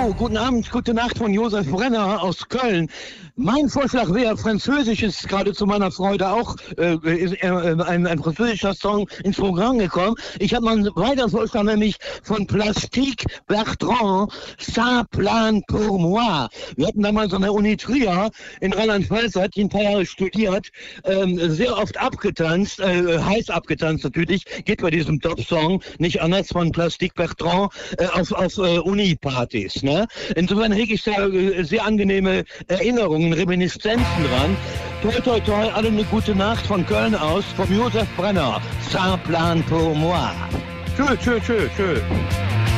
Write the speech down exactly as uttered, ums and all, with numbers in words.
Hallo, guten Abend, gute Nacht von Josef Brenner aus Köln. Mein Vorschlag wäre, Französisch ist gerade zu meiner Freude auch äh, ist, äh, ein, ein französischer Song ins Programm gekommen. Ich habe mal einen weiteren Vorschlag, nämlich von Plastique Bertrand, Ça plane pour moi. Wir hatten damals an der Uni Trier in Rheinland-Pfalz, hat die ein paar Jahre studiert, ähm, sehr oft abgetanzt, äh, heiß abgetanzt natürlich, geht bei diesem Top-Song nicht anders von Plastique Bertrand äh, auf, auf äh, Uni-Partys. Ne? Insofern hege ich da äh, sehr angenehme Erinnerungen, Reminiszenzen dran. Toi, toi, toi, alle eine gute Nacht von Köln aus, vom Josef Brenner. Ça plane pour moi. Tschö, tschö, tschö, tschö.